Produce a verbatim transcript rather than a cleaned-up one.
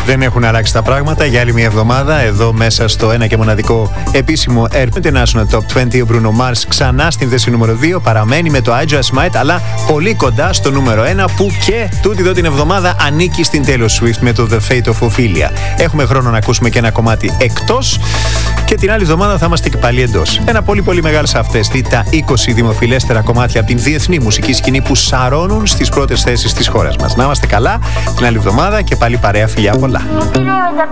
Δεν έχουν αλλάξει τα πράγματα για άλλη μια εβδομάδα. Εδώ μέσα στο ένα και μοναδικό επίσημο International Top είκοσι, ο Bruno Mars ξανά στην θέση νούμερο δύο. Παραμένει με το I Just Might, αλλά πολύ κοντά στο νούμερο ένα, που και τούτη εδώ την εβδομάδα ανήκει στην Taylor Swift με το The Fate of Ophelia. Έχουμε χρόνο να ακούσουμε και ένα κομμάτι εκτός και την άλλη εβδομάδα θα είμαστε και πάλι εντός. Ένα πολύ πολύ μεγάλο σε αυτές τα είκοσι δημοφιλέστερα κομμάτια από την διεθνή μουσική σκηνή που σαρώνουν στις πρώτες θέσεις της χώρας μας. Να είμαστε καλά την άλλη εβδομάδα και πάλι παρέα, φιλιά πολλά.